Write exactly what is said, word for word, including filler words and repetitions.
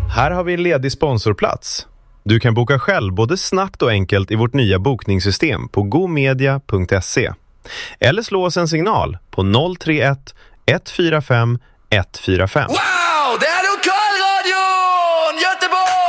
Här har vi en ledig sponsorplats. Du kan boka själv både snabbt och enkelt i vårt nya bokningssystem på gomedia punkt se. Eller slå oss en signal på noll tre ett ett fyra fem ett fyra fem.